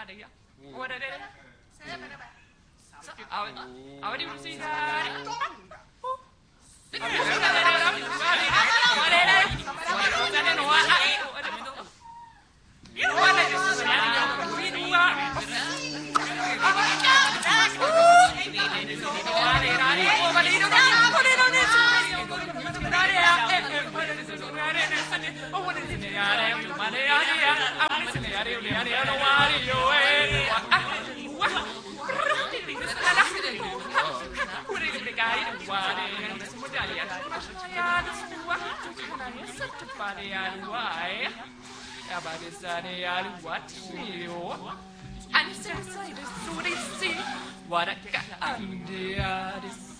ya. What are they? Apa dia mesti dari? What a cat,